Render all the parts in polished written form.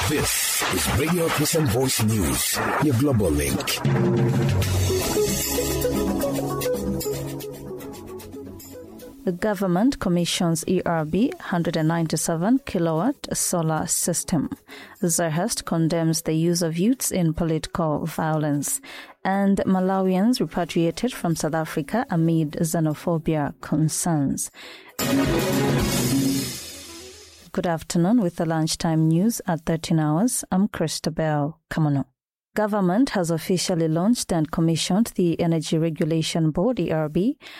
This is Radio Christian Voice News, your global link. The government commissions ERB 197 kilowatt solar system. Zahest condemns the use of youths in political violence. And Malawians repatriated from South Africa amid xenophobia concerns. Good afternoon with the lunchtime news at 13 hours. I'm Christabel Kamano. Government has officially launched and commissioned the Energy Regulation Board ERB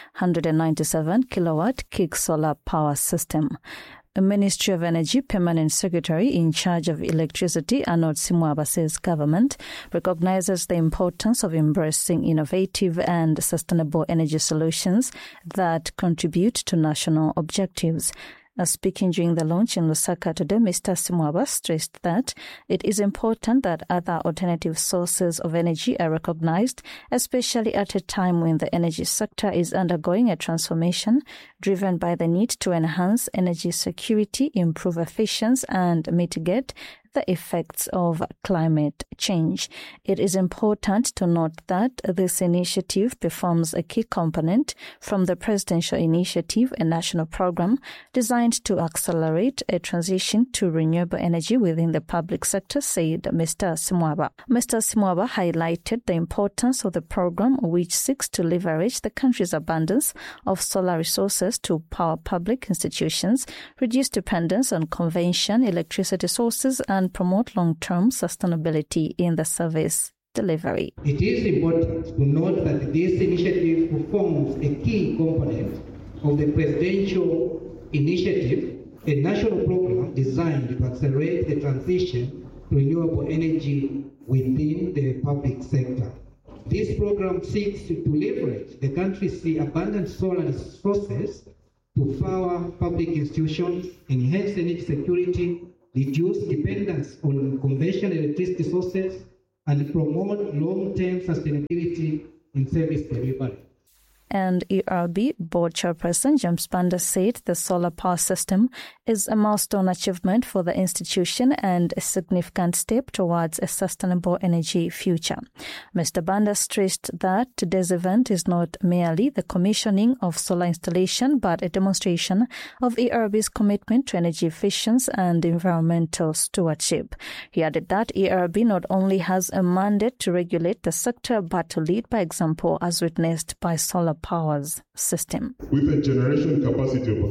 197 kilowatt kick solar power system. The Ministry of Energy Permanent Secretary in charge of electricity, Arnold Simwaba, says government recognizes the importance of embracing innovative and sustainable energy solutions that contribute to national objectives. Speaking during the launch in Lusaka today, Mr. Simwaba stressed that it is important that other alternative sources of energy are recognized, especially at a time when the energy sector is undergoing a transformation driven by the need to enhance energy security, improve efficiency, and mitigate the effects of climate change. It is important to note that this initiative performs a key component from the Presidential Initiative, a national program designed to accelerate a transition to renewable energy within the public sector, said Mr. Simwaba. Mr. Simwaba highlighted the importance of the program, which seeks to leverage the country's abundance of solar resources to power public institutions, reduce dependence on conventional electricity sources, and promote long-term sustainability in the service delivery. It is important to note that this initiative forms a key component of the Presidential Initiative, a national program designed to accelerate the transition to renewable energy within the public sector. This program seeks to leverage the country's abundant solar resources to power public institutions, enhance energy security, reduce dependence on conventional electricity sources, and promote long-term sustainability in service delivery. And ERB Board Chairperson James Banda said the solar power system is a milestone achievement for the institution and a significant step towards a sustainable energy future. Mr. Banda stressed that today's event is not merely the commissioning of solar installation, but a demonstration of ERB's commitment to energy efficiency and environmental stewardship. He added that ERB not only has a mandate to regulate the sector, but to lead by example, as witnessed by solar powers system. With a generation capacity of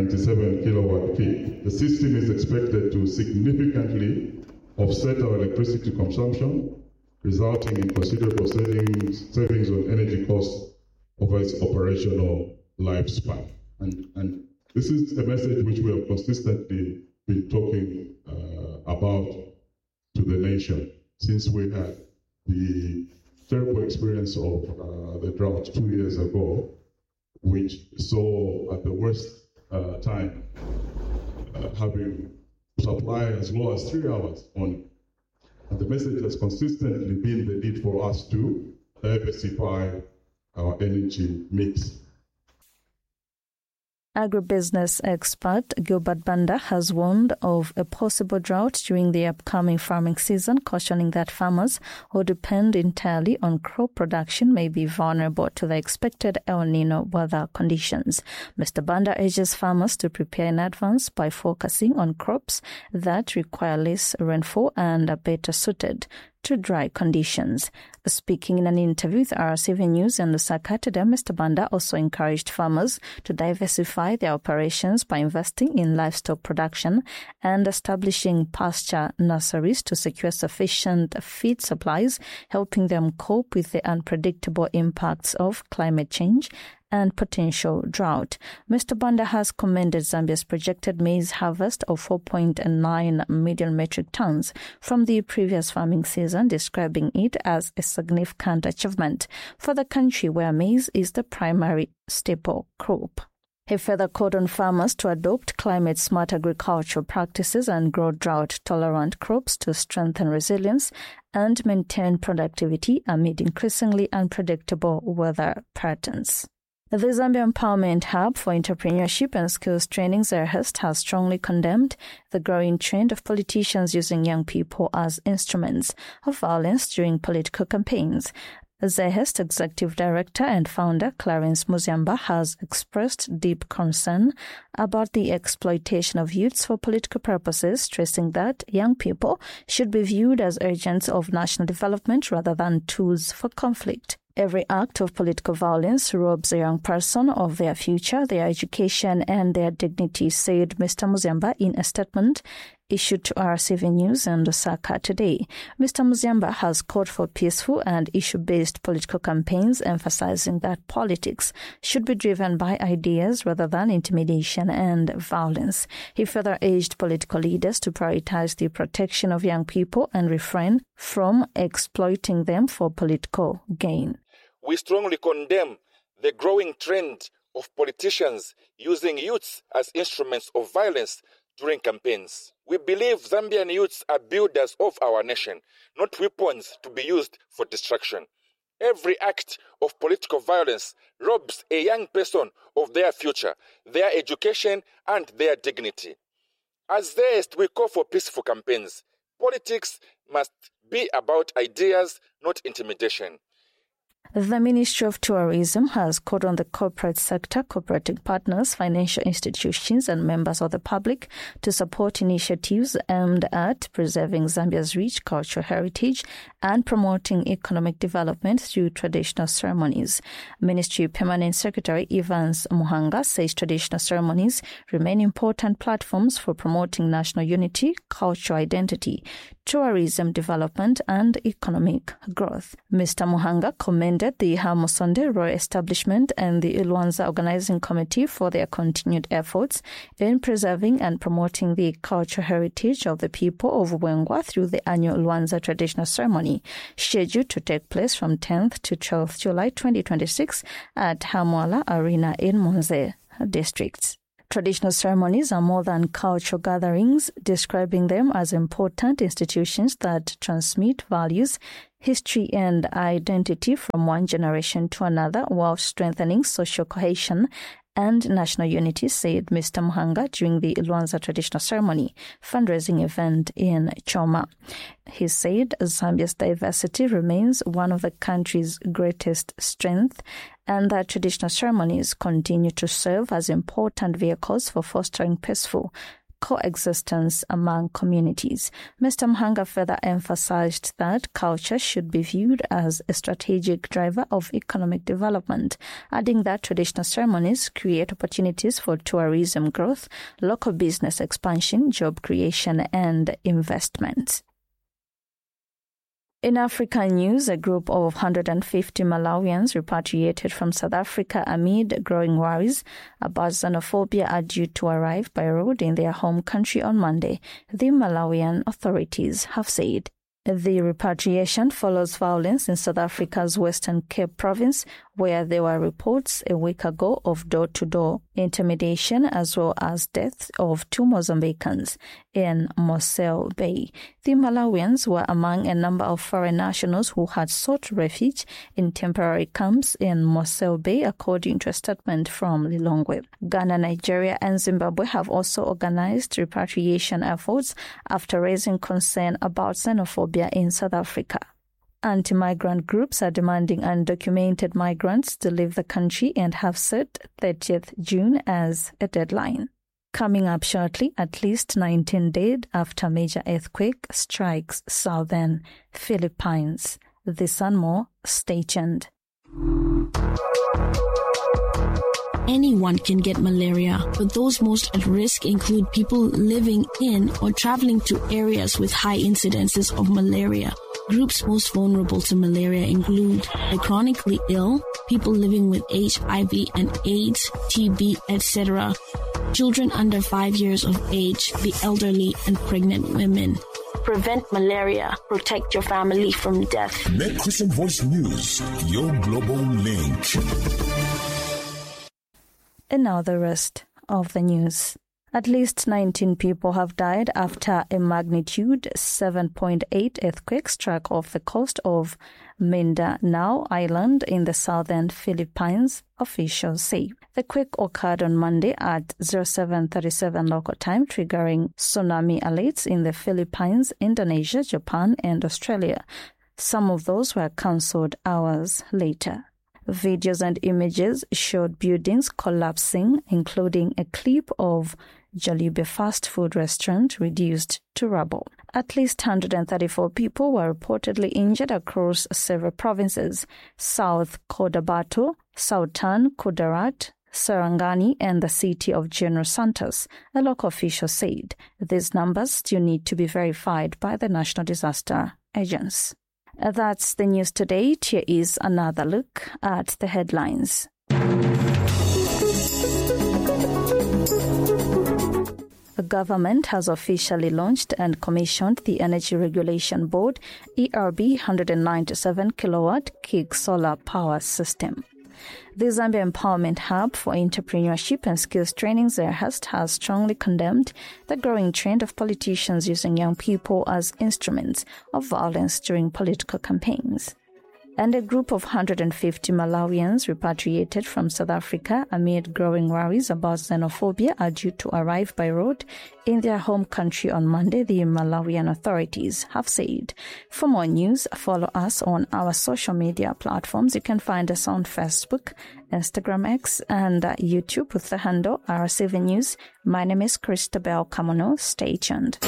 197 kilowatt peak, the system is expected to significantly offset our electricity consumption, resulting in considerable savings on energy costs over its operational lifespan. And this is a message which we have consistently been talking about to the nation since we had the terrible experience of the drought 2 years ago, which saw at the worst time having supply as low as 3 hours on. And the message has consistently been the need for us to diversify our energy mix. Agribusiness expert Gilbert Banda has warned of a possible drought during the upcoming farming season, cautioning that farmers who depend entirely on crop production may be vulnerable to the expected El Nino weather conditions. Mr. Banda urges farmers to prepare in advance by focusing on crops that require less rainfall and are better suited to dry conditions. Speaking in an interview with RCV News in Lusaka today, Mr. Banda also encouraged farmers to diversify their operations by investing in livestock production and establishing pasture nurseries to secure sufficient feed supplies, helping them cope with the unpredictable impacts of climate change and potential drought. Mr. Banda has commended Zambia's projected maize harvest of 4.9 million metric tons from the previous farming season, describing it as a significant achievement for the country where maize is the primary staple crop. He further called on farmers to adopt climate-smart agricultural practices and grow drought-tolerant crops to strengthen resilience and maintain productivity amid increasingly unpredictable weather patterns. The Zambia Empowerment Hub for Entrepreneurship and Skills Training, ZERHEST, has strongly condemned the growing trend of politicians using young people as instruments of violence during political campaigns. ZERHEST Executive Director and Founder Clarence Muziamba has expressed deep concern about the exploitation of youths for political purposes, stressing that young people should be viewed as agents of national development rather than tools for conflict. Every act of political violence robs a young person of their future, their education, and their dignity, said Mr. Muziamba in a statement issued to RCV News and Osaka today. Mr. Muziamba has called for peaceful and issue-based political campaigns, emphasizing that politics should be driven by ideas rather than intimidation and violence. He further urged political leaders to prioritize the protection of young people and refrain from exploiting them for political gain. We strongly condemn the growing trend of politicians using youths as instruments of violence during campaigns. We believe Zambian youths are builders of our nation, not weapons to be used for destruction. Every act of political violence robs a young person of their future, their education, and their dignity. As ZERHEST, we call for peaceful campaigns. Politics must be about ideas, not intimidation. The Ministry of Tourism has called on the corporate sector, cooperating partners, financial institutions, and members of the public to support initiatives aimed at preserving Zambia's rich cultural heritage and promoting economic development through traditional ceremonies. Ministry Permanent Secretary Evans Muhanga says traditional ceremonies remain important platforms for promoting national unity, cultural identity, tourism development, and economic growth. Mr. Muhanga commended the Hamusonde Royal Establishment and the Luanza Organizing Committee for their continued efforts in preserving and promoting the cultural heritage of the people of Wengwa through the annual Luanza traditional ceremony, scheduled to take place from 10th to 12th July 2026 at Hamwala Arena in Monze districts. Traditional ceremonies are more than cultural gatherings, describing them as important institutions that transmit values, history, and identity from one generation to another while strengthening social cohesion and national unity, said Mr. Muhanga during the Luanza traditional ceremony fundraising event in Choma. He said Zambia's diversity remains one of the country's greatest strengths and that traditional ceremonies continue to serve as important vehicles for fostering peaceful coexistence among communities. Mr. Muhanga further emphasized that culture should be viewed as a strategic driver of economic development, adding that traditional ceremonies create opportunities for tourism growth, local business expansion, job creation, and investment. In African news, a group of 150 Malawians repatriated from South Africa amid growing worries about xenophobia are due to arrive by road in their home country on Monday, the Malawian authorities have said. The repatriation follows violence in South Africa's Western Cape province, where there were reports a week ago of door-to-door intimidation as well as death of 2 Mozambicans in Mossel Bay. The Malawians were among a number of foreign nationals who had sought refuge in temporary camps in Mossel Bay, according to a statement from Lilongwe. Ghana, Nigeria, and Zimbabwe have also organized repatriation efforts after raising concern about xenophobia in South Africa. Anti-migrant groups are demanding undocumented migrants to leave the country and have set 30th June as a deadline. Coming up shortly, at least 19 dead after major earthquake strikes southern Philippines. This and more, stay tuned. Anyone can get malaria, but those most at risk include people living in or traveling to areas with high incidences of malaria. Groups most vulnerable to malaria include the chronically ill, people living with HIV and AIDS, TB, etc., children under 5 years of age, the elderly, and pregnant women. Prevent malaria. Protect your family from death. Make Christian Voice News your global link. And now the rest of the news. At least 19 people have died after a magnitude 7.8 earthquake struck off the coast of Mindanao Island in the southern Philippines, officials say. The quake occurred on Monday at 07:37 local time, triggering tsunami alerts in the Philippines, Indonesia, Japan, and Australia. Some of those were cancelled hours later. Videos and images showed buildings collapsing, including a clip of Jollibee fast food restaurant reduced to rubble. At least 134 people were reportedly injured across several provinces: South Cotabato, Southern Kudarat, Sarangani, and the city of General Santos, a local official said. These numbers still need to be verified by the National Disaster Agency. That's the news today. Here is another look at the headlines. The government has officially launched and commissioned the Energy Regulation Board ERB 197 kilowatt Kick solar power system. The Zambia Empowerment Hub for Entrepreneurship and Skills Training, ZERHAST, has strongly condemned the growing trend of politicians using young people as instruments of violence during political campaigns. And a group of 150 Malawians repatriated from South Africa amid growing worries about xenophobia are due to arrive by road in their home country on Monday, the Malawian authorities have said. For more news, follow us on our social media platforms. You can find us on Facebook, Instagram, X, and YouTube with the handle RC7 News. My name is Christabel Kamono. Stay tuned.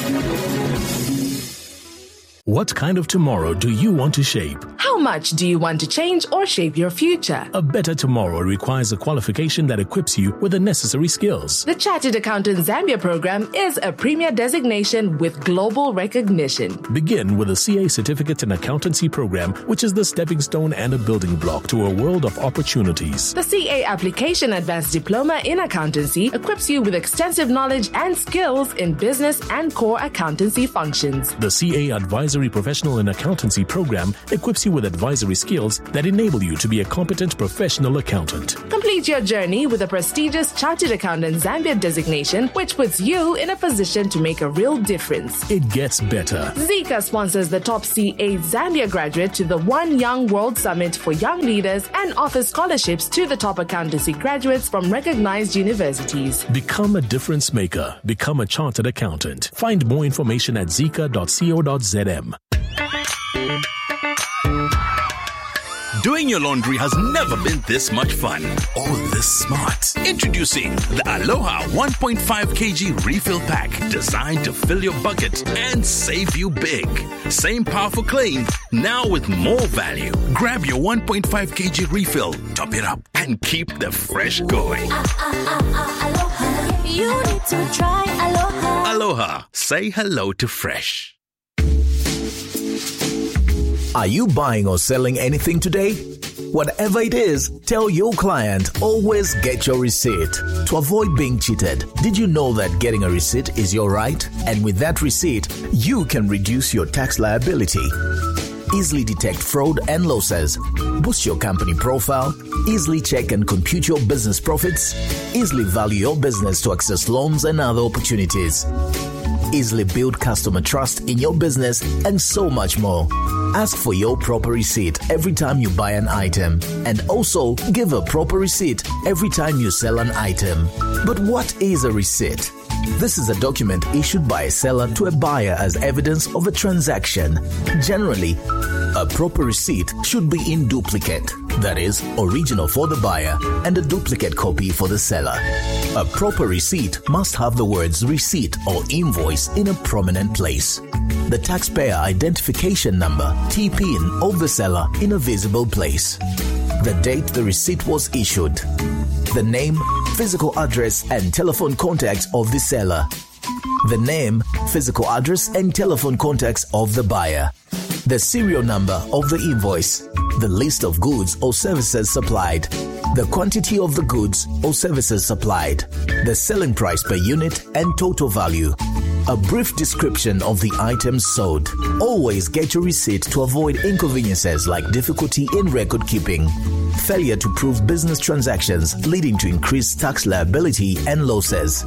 What kind of tomorrow do you want to shape? How much do you want to change or shape your future? A better tomorrow requires a qualification that equips you with the necessary skills. The Chartered Accountant Zambia program is a premier designation with global recognition. Begin with a CA Certificate in Accountancy program, which is the stepping stone and a building block to a world of opportunities. The CA Application Advanced Diploma in Accountancy equips you with extensive knowledge and skills in business and core accountancy functions. The CA Advisory Professional in Accountancy program equips you with advisory skills that enable you to be a competent professional accountant. Complete your journey with a prestigious Chartered Accountant Zambia designation, which puts you in a position to make a real difference. It gets better. Zika sponsors the top CA Zambia graduate to the One Young World Summit for Young Leaders and offers scholarships to the top accountancy graduates from recognized universities. Become a difference maker. Become a chartered accountant. Find more information at zika.co.zm. Doing your laundry has never been this much fun or this smart. Introducing the Aloha 1.5 kg refill pack, designed to fill your bucket and save you big. Same powerful claim, now with more value. Grab your 1.5 kg refill, top it up, and keep the fresh going. Aloha. You need to try Aloha. Aloha. Say hello to fresh. Are you buying or selling anything today? Whatever it is, tell your client, always get your receipt. To avoid being cheated, did you know that getting a receipt is your right? And with that receipt, you can reduce your tax liability. Easily detect fraud and losses. Boost your company profile. Easily check and compute your business profits. Easily value your business to access loans and other opportunities. Easily build customer trust in your business and so much more. Ask for your proper receipt every time you buy an item, and also give a proper receipt every time you sell an item. But what is a receipt? This is a document issued by a seller to a buyer as evidence of a transaction. Generally, a proper receipt should be in duplicate, that is, original for the buyer and a duplicate copy for the seller. A proper receipt must have the words receipt or invoice in a prominent place. The taxpayer identification number, TPIN, of the seller in a visible place. The date the receipt was issued. The name, physical address, and telephone contacts of the seller. The name, physical address, and telephone contacts of the buyer. The serial number of the invoice. The list of goods or services supplied. The quantity of the goods or services supplied. The selling price per unit and total value. A brief description of the items sold. Always get your receipt to avoid inconveniences like difficulty in record keeping, failure to prove business transactions leading to increased tax liability and losses.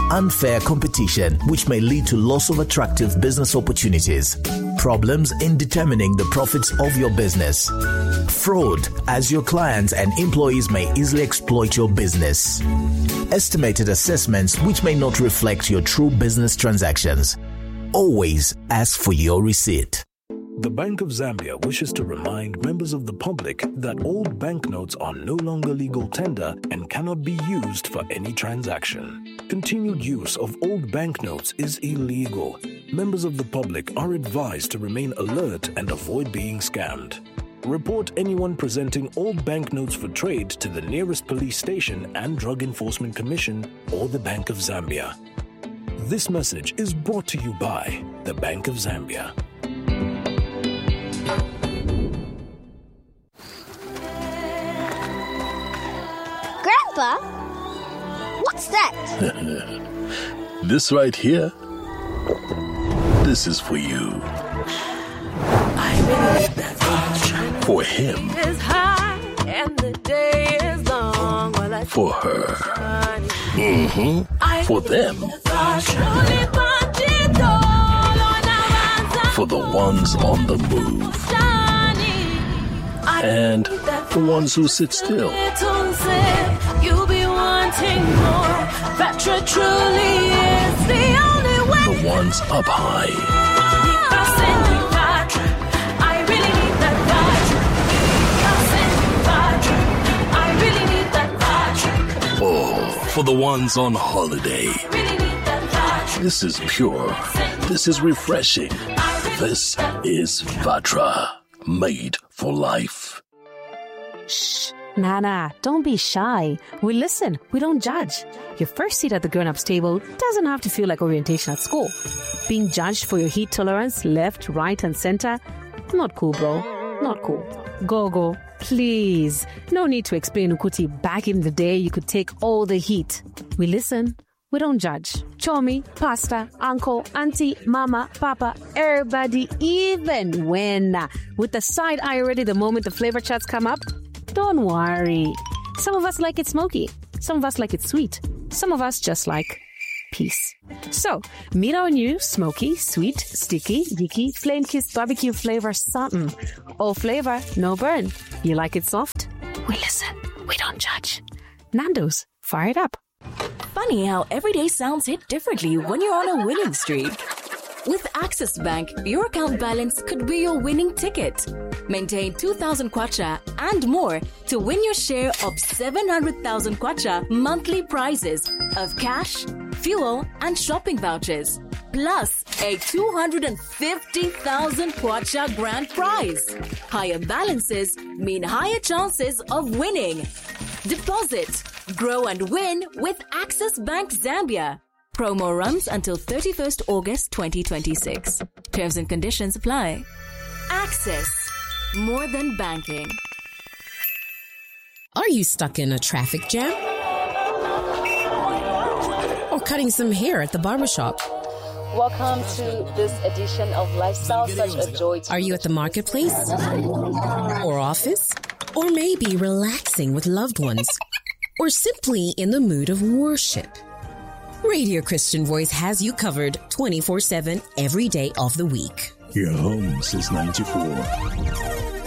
unfair competition, which may lead to loss of attractive business opportunities, problems in determining the profits of your business, fraud, as your clients and employees may easily exploit your business, estimated assessments which may not reflect your true business transactions. Always ask for your receipt. The Bank of Zambia wishes to remind members of the public that old banknotes are no longer legal tender and cannot be used for any transaction. Continued use of old banknotes is illegal. Members of the public are advised to remain alert and avoid being scammed. Report anyone presenting old banknotes for trade to the nearest police station and Drug Enforcement Commission or the Bank of Zambia. This message is brought to you by the Bank of Zambia. Grandpa, what's that? This right here, this is for you. For him. For her. For them. For the ones on the move. And the ones who sit still. You'll be wanting more. Vatra truly is the only way. The ones up high. I really need that Vatra. I really need that Vatra. Oh, for the ones on holiday. This is pure. This is refreshing. This is Vatra. Made for life. Shh. Nana, don't be shy. We listen. We don't judge. Your first seat at the grown-ups table doesn't have to feel like orientation at school. Being judged for your heat tolerance, left, right, and center, not cool, bro. Not cool. Go, please. No need to explain Ukuti. Back in the day, you could take all the heat. We listen. We don't judge. Chomi, pasta, uncle, auntie, mama, papa, everybody, even when with the side eye ready the moment the flavor chats come up. Don't worry. Some of us like it smoky. Some of us like it sweet. Some of us just like peace. So, meet our new smoky, sweet, sticky, geeky, flame-kissed barbecue flavor something. All flavor, no burn. You like it soft? We listen. We don't judge. Nando's, fire it up. Funny how every day sounds hit differently when you're on a winning streak. With Access Bank, your account balance could be your winning ticket. Maintain 2,000 kwacha and more to win your share of 700,000 kwacha monthly prizes of cash, fuel, and shopping vouchers. Plus a 250,000 kwacha grand prize. Higher balances mean higher chances of winning. Deposit, grow and win with Access Bank Zambia. Promo runs until 31st August 2026. Terms and conditions apply. Access. More than banking. Are you stuck in a traffic jam? Or cutting some hair at the barbershop? Welcome to this edition of Lifestyle Such a Joy. Are you at the marketplace? Or office? Or maybe relaxing with loved ones? Or simply in the mood of worship? Radio Christian Voice has you covered 24/7 every day of the week. Your home since 94.